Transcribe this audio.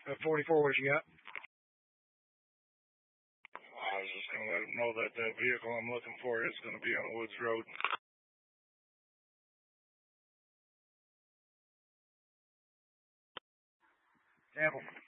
At 44, what you got? I was just going to let him know that that vehicle I'm looking for is going to be on Woods Road. Campbell.